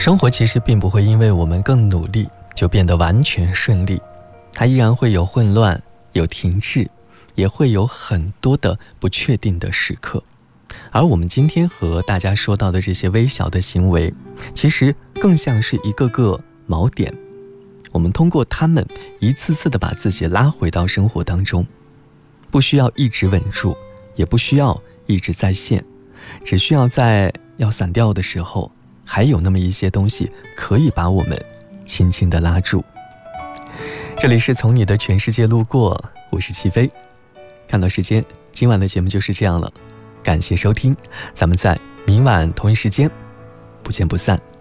生活其实并不会因为我们更努力就变得完全顺利，它依然会有混乱，有停滞，也会有很多的不确定的时刻。而我们今天和大家说到的这些微小的行为，其实更像是一个个锚点，我们通过它们一次次的把自己拉回到生活当中，不需要一直稳住，也不需要一直在线，只需要在要散掉的时候，还有那么一些东西可以把我们轻轻地拉住。这里是从你的全世界路过，我是齐飞。看到时间，今晚的节目就是这样了，感谢收听，咱们在明晚同一时间不见不散。